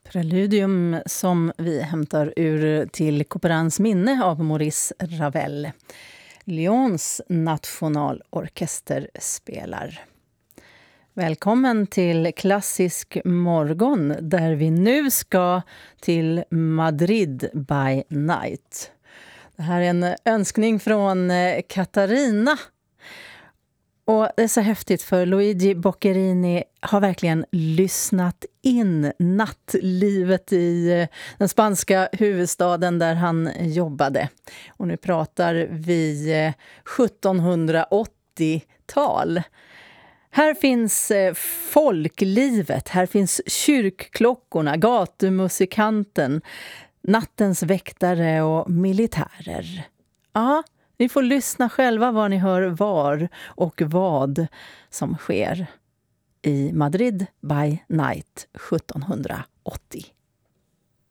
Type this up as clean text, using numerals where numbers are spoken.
Preludium som vi hämtar ur till Couperins minne av Maurice Ravel. Lyons nationalorkester spelar. Välkommen till Klassisk morgon där vi nu ska till Madrid by night. Det här är en önskning från Katarina. Och det är så häftigt för Luigi Boccherini har verkligen lyssnat in nattlivet i den spanska huvudstaden där han jobbade. Och nu pratar vi 1780-tal. Här finns folklivet, här finns kyrkklockorna, gatumusikanten, nattens väktare och militärer. Ja, ni får lyssna själva vad ni hör var och vad som sker i Madrid by night 1780.